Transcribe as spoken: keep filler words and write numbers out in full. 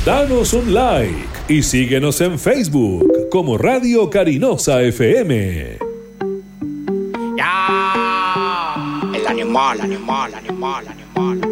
Danos un like y síguenos en Facebook como Radio Carinosa F M. Ya, el animal, animal, animal, animal.